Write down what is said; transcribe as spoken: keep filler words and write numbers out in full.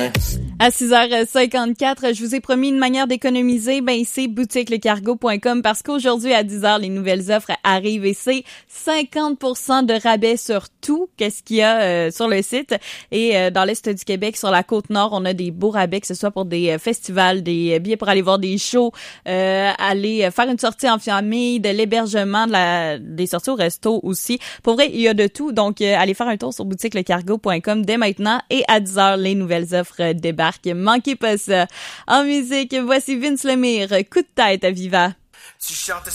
matin. À six heures cinquante-quatre, je vous ai promis une manière d'économiser, ben c'est boutique le cargo point com parce qu'aujourd'hui à dix heures, les nouvelles offres arrivent et c'est cinquante pour cent de rabais sur tout qu'est-ce qu'il y a euh, sur le site. Et euh, dans l'Est du Québec, sur la Côte-Nord, on a des beaux rabais, que ce soit pour des euh, festivals, des billets pour aller voir des shows, euh, aller faire une sortie en famille, de l'hébergement, de la, des sorties au resto aussi. Pour vrai, il y a de tout. Donc, euh, allez faire un tour sur boutique le cargo point com dès maintenant. Et à dix heures, les nouvelles offres euh, débarquent. Manquez pas ça. En musique, voici Vince Lemire, Coup de tête à Viva. Tu chantes